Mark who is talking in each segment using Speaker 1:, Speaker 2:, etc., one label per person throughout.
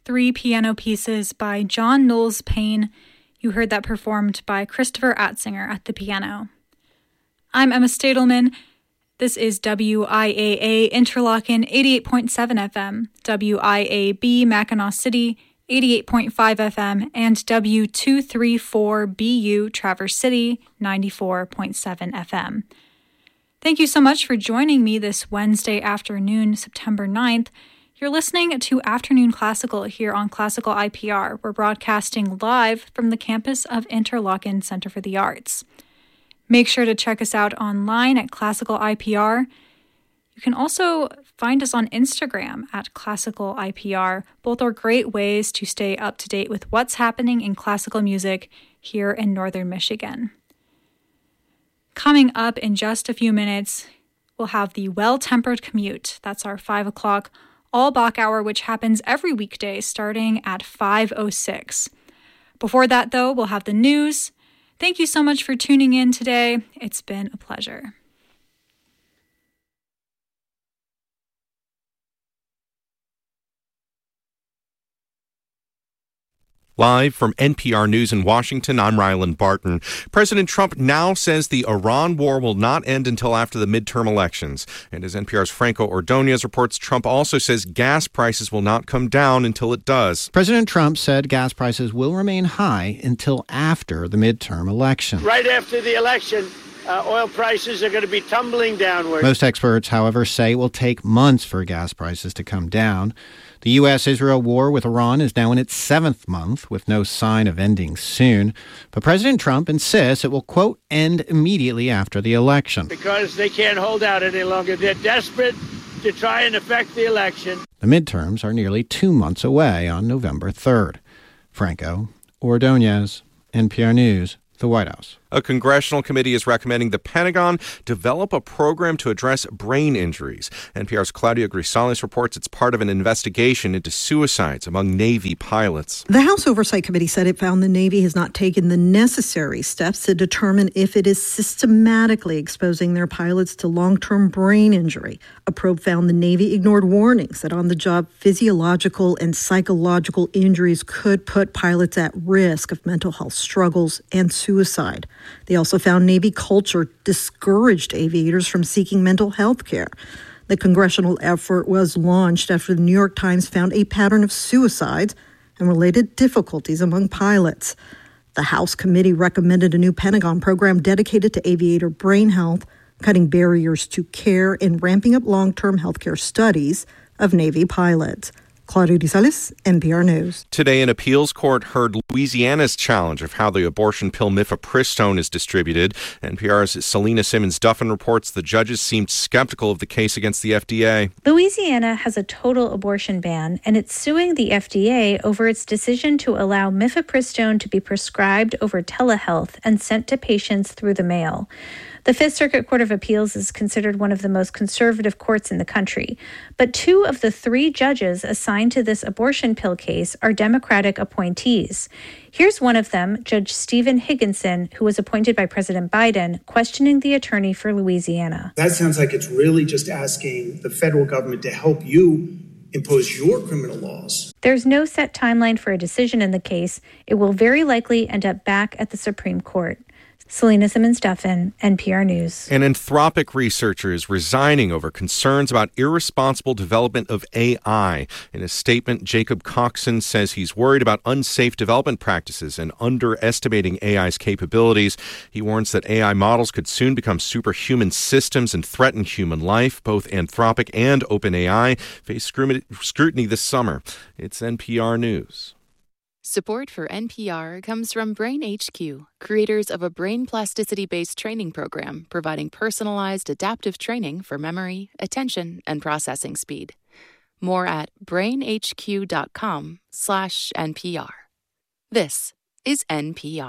Speaker 1: 3 piano pieces by John Knowles Payne. You heard that performed by Christopher Atzinger at the piano. I'm Emma Stadelman. This is WIAA Interlochen 88.7 FM, WIAB Mackinac City 88.5 FM, and W234BU Traverse City 94.7 FM. Thank you so much for joining me this Wednesday afternoon, September 9th. You're listening to Afternoon Classical here on Classical IPR. We're broadcasting live from the campus of Interlochen Center for the Arts. Make sure to check us out online at Classical IPR. You can also find us on Instagram at Classical IPR. Both are great ways to stay up to date with what's happening in classical music here in Northern Michigan. Coming up in just a few minutes, we'll have the Well-Tempered Commute. That's our 5 o'clock all-Bach hour, which happens every weekday starting at 5:06. Before that, though, we'll have the news. Thank you so much for tuning in today. It's been a pleasure.
Speaker 2: Live from NPR News in Washington, I'm Ryland Barton. President Trump now says the Iran war will not end until after the midterm elections. And as NPR's Franco Ordonez reports, Trump also says gas prices will not come down until it does.
Speaker 3: President Trump said gas prices will remain high until after the midterm election.
Speaker 4: Right after the election, oil prices are going to be tumbling downward.
Speaker 3: Most experts, however, say it will take months for gas prices to come down. The U.S.-Israel war with Iran is now in its 7th month, with no sign of ending soon. But President Trump insists it will, quote, end immediately after the election.
Speaker 4: Because they can't hold out any longer. They're desperate to try and affect the election.
Speaker 3: The midterms are nearly 2 months away on November 3rd. Franco Ordonez, NPR News, the White House.
Speaker 2: A congressional committee is recommending the Pentagon develop a program to address brain injuries. NPR's Claudia Grisales reports it's part of an investigation into suicides among Navy pilots.
Speaker 5: The House Oversight Committee said it found the Navy has not taken the necessary steps to determine if it is systematically exposing their pilots to long-term brain injury. A probe found the Navy ignored warnings that on-the-job physiological and psychological injuries could put pilots at risk of mental health struggles and suicide. They also found Navy culture discouraged aviators from seeking mental health care. The congressional effort was launched after the New York Times found a pattern of suicides and related difficulties among pilots. The House committee recommended a new Pentagon program dedicated to aviator brain health, cutting barriers to care and ramping up long-term healthcare studies of Navy pilots. Claudia Grisales, NPR News.
Speaker 2: Today, an appeals court heard Louisiana's challenge of how the abortion pill mifepristone is distributed. NPR's Selena Simmons-Duffin reports the judges seemed skeptical of the case against the FDA.
Speaker 6: Louisiana has a total abortion ban, and it's suing the FDA over its decision to allow mifepristone to be prescribed over telehealth and sent to patients through the mail. The Fifth Circuit Court of Appeals is considered one of the most conservative courts in the country, but 2 of the 3 judges assigned to this abortion pill case are Democratic appointees. Here's one of them, Judge Stephen Higginson, who was appointed by President Biden, questioning the attorney for Louisiana.
Speaker 7: That sounds like it's really just asking the federal government to help you impose your criminal laws.
Speaker 6: There's no set timeline for a decision in the case. It will very likely end up back at the Supreme Court. Selena Simmons-Duffin, NPR News.
Speaker 2: An Anthropic researcher is resigning over concerns about irresponsible development of AI. In a statement, Jacob Coxon says he's worried about unsafe development practices and underestimating AI's capabilities. He warns that AI models could soon become superhuman systems and threaten human life. Both Anthropic and OpenAI face scrutiny this summer. It's NPR News.
Speaker 8: Support for NPR comes from Brain HQ, creators of a brain plasticity-based training program providing personalized adaptive training for memory, attention, and processing speed. More at brainhq.com/NPR. This is NPR.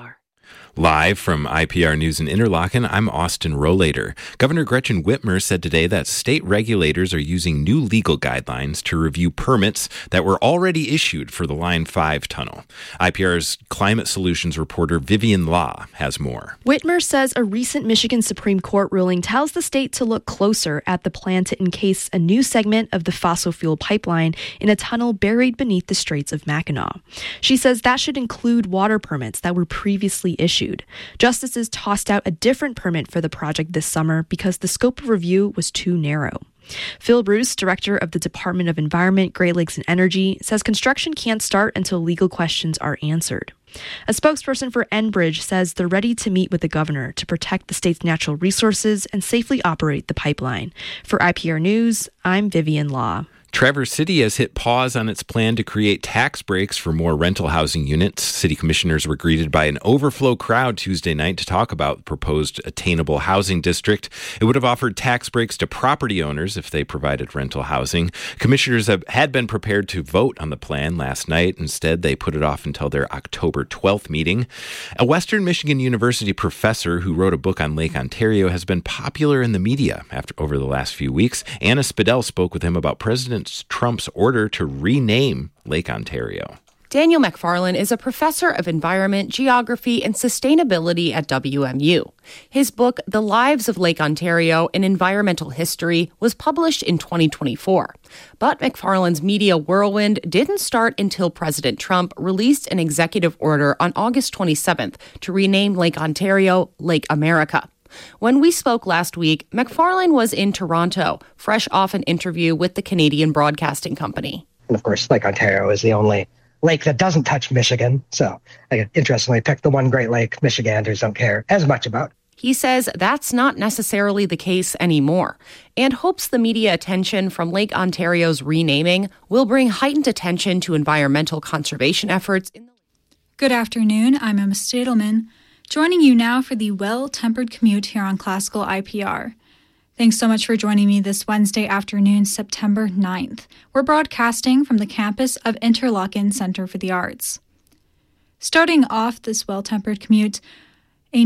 Speaker 9: Live from IPR News in Interlaken, I'm Austin Rohlater. Governor Gretchen Whitmer said today that state regulators are using new legal guidelines to review permits that were already issued for the Line 5 tunnel. IPR's Climate Solutions reporter Vivian Law has more.
Speaker 10: Whitmer says a recent Michigan Supreme Court ruling tells the state to look closer at the plan to encase a new segment of the fossil fuel pipeline in a tunnel buried beneath the Straits of Mackinac. She says that should include water permits that were previously issued. Justices tossed out a different permit for the project this summer because the scope of review was too narrow. Phil Bruce, director of the Department of Environment, Great Lakes and Energy, says construction can't start until legal questions are answered. A spokesperson for Enbridge says they're ready to meet with the governor to protect the state's natural resources and safely operate the pipeline. For IPR News, I'm Vivian Law.
Speaker 9: Traverse City has hit pause on its plan to create tax breaks for more rental housing units. City commissioners were greeted by an overflow crowd Tuesday night to talk about the proposed attainable housing district. It would have offered tax breaks to property owners if they provided rental housing. Commissioners had been prepared to vote on the plan last night. Instead, they put it off until their October 12th meeting. A Western Michigan University professor who wrote a book on Lake Ontario has been popular in the media over the last few weeks. Anna Spidell spoke with him about President Trump's order to rename Lake Ontario.
Speaker 11: Daniel McFarland is a professor of environment, geography, and sustainability at WMU. His book, The Lives of Lake Ontario, An Environmental History, was published in 2024. But McFarland's media whirlwind didn't start until President Trump released an executive order on August 27th to rename Lake Ontario Lake America. When we spoke last week, McFarland was in Toronto, fresh off an interview with the Canadian Broadcasting Company.
Speaker 12: And of course, Lake Ontario is the only lake that doesn't touch Michigan. So I interestingly picked the one great lake Michiganders don't care as much about.
Speaker 11: He says that's not necessarily the case anymore and hopes the media attention from Lake Ontario's renaming will bring heightened attention to environmental conservation efforts.
Speaker 1: Good afternoon. I'm Emma Stadelman. Joining you now for the Well-Tempered Commute here on Classical IPR. Thanks so much for joining me this Wednesday afternoon, September 9th. We're broadcasting from the campus of Interlaken Center for the Arts. Starting off this Well-Tempered Commute, a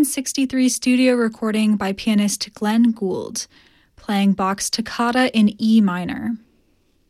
Speaker 1: 1963 studio recording by pianist Glenn Gould, playing Bach's Toccata in E minor.